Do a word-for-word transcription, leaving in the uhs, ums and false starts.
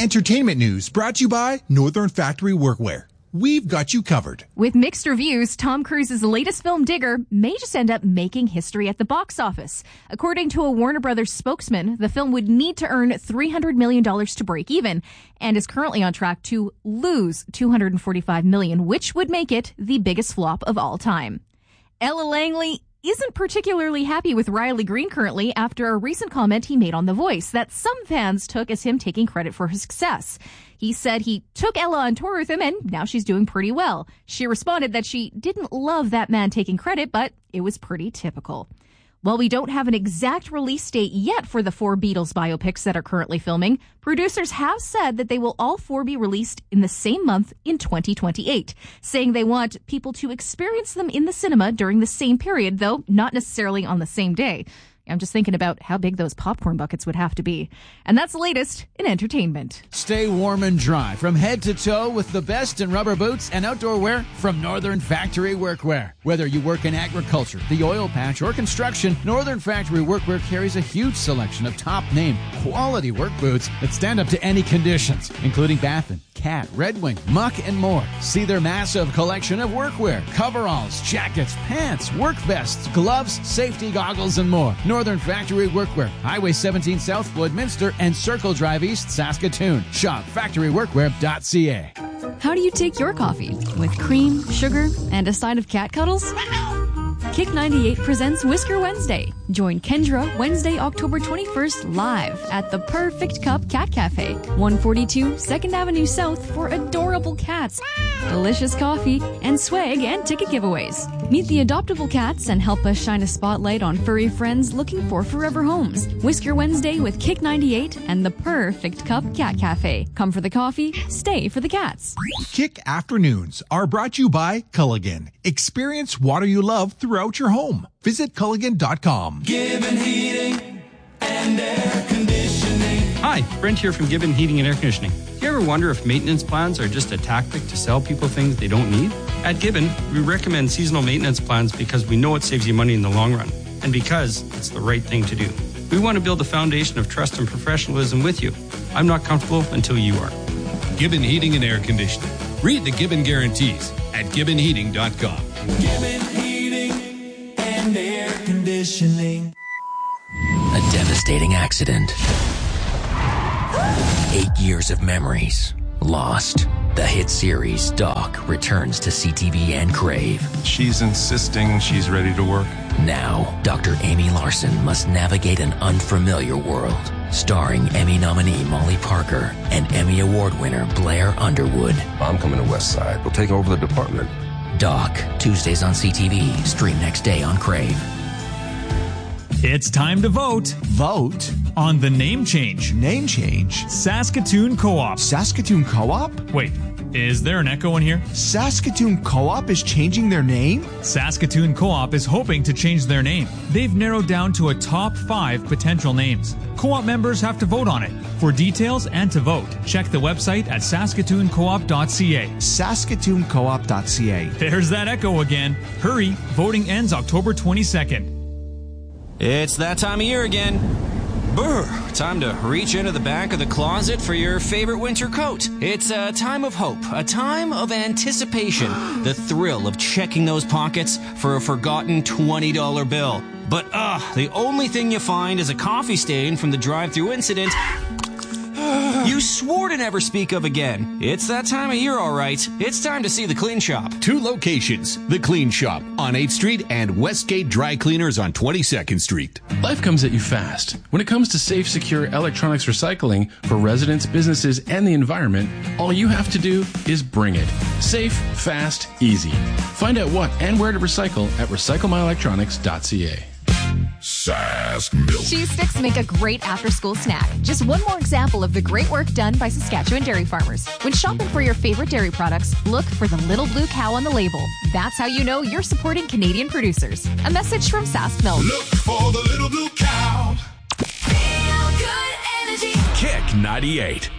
Entertainment news brought to you by Northern Factory Workwear. We've got you covered. With mixed reviews, Tom Cruise's latest film, Digger, may just end up making history at the box office. According to a Warner Brothers spokesman, the film would need to earn three hundred million dollars to break even and is currently on track to lose two hundred forty-five million dollars, which would make it the biggest flop of all time. Ella Langley isn't particularly happy with Riley Green currently after a recent comment he made on The Voice that some fans took as him taking credit for his success. He said he took Ella on tour with him and now she's doing pretty well. She responded that she didn't love that man taking credit, but it was pretty typical. While we don't have an exact release date yet for the four Beatles biopics that are currently filming, producers have said that they will all four be released in the same month in twenty twenty-eight, saying they want people to experience them in the cinema during the same period, though not necessarily on the same day. I'm just thinking about how big those popcorn buckets would have to be. And that's the latest in entertainment. Stay warm and dry from head to toe with the best in rubber boots and outdoor wear from Northern Factory Workwear. Whether you work in agriculture, the oil patch, or construction, Northern Factory Workwear carries a huge selection of top-name, quality work boots that stand up to any conditions, including Baffin, Cat, Red Wing, Muck, and more. See their massive collection of workwear, coveralls, jackets, pants, work vests, gloves, safety goggles, and more. Northern Factory Workwear, Highway seventeen South, Floydminster, and Circle Drive East, Saskatoon. Shop factory workwear dot c a. How do you take your coffee? With cream, sugar, and a side of cat cuddles? Kick ninety-eight presents Whisker Wednesday. Join Kendra Wednesday, October twenty-first live at the Perfect Cup Cat Cafe, one forty-two second Avenue South for adorable cats, delicious coffee, and swag and ticket giveaways. Meet the adoptable cats and help us shine a spotlight on furry friends looking for forever homes. Whisker Wednesday with Kick ninety-eight and the Perfect Cup Cat Cafe. Come for the coffee, stay for the cats. Kick Afternoons are brought to you by Culligan. Experience water you love throughout your home. Visit Culligan dot com. Gibbon Heating and Air Conditioning. Hi, Brent here from Gibbon Heating and Air Conditioning. Do you ever wonder if maintenance plans are just a tactic to sell people things they don't need? At Gibbon, we recommend seasonal maintenance plans because we know it saves you money in the long run, and because it's the right thing to do. We want to build a foundation of trust and professionalism with you. I'm not comfortable until you are. Gibbon Heating and Air Conditioning. Read the Gibbon guarantees at Gibbon Heating dot com. Gibbon Heating and Air Conditioning. A devastating accident. Eight years of memories lost. The hit series Doc returns to C T V and Crave. She's insisting she's ready to work. Now, Doctor Amy Larson must navigate an unfamiliar world. Starring Emmy nominee Molly Parker and Emmy Award winner Blair Underwood. I'm coming to West Side. We'll take over the department. Doc, Tuesdays on C T V. Stream next day on Crave. It's time to vote. Vote? On the name change. Name change? Saskatoon Co-op. Saskatoon Co-op? Wait, is there an echo in here? Saskatoon Co-op is changing their name? Saskatoon Co-op is hoping to change their name. They've narrowed down to a top five potential names. Co-op members have to vote on it. For details and to vote, check the website at saskatoon co op dot c a. saskatoon co op dot c a. There's that echo again. Hurry, voting ends October twenty-second. It's that time of year again. Brr, time to reach into the back of the closet for your favorite winter coat. It's a time of hope, a time of anticipation, the thrill of checking those pockets for a forgotten twenty dollar bill. But, uh, the only thing you find is a coffee stain from the drive-thru incident you swore to never speak of again. It's that time of year, all right. It's time to see the Clean Shop. Two locations. The Clean Shop on eighth street and Westgate Dry Cleaners on twenty-second street. Life comes at you fast. When it comes to safe, secure electronics recycling for residents, businesses, and the environment, all you have to do is bring it. Safe, fast, easy. Find out what and where to recycle at recycle my electronics dot c a. Sask Milk. Cheese sticks make a great after-school snack. Just one more example of the great work done by Saskatchewan dairy farmers. When shopping for your favorite dairy products, look for the little blue cow on the label. That's how you know you're supporting Canadian producers. A message from Sask Milk. Look for the little blue cow. Kick ninety-eight.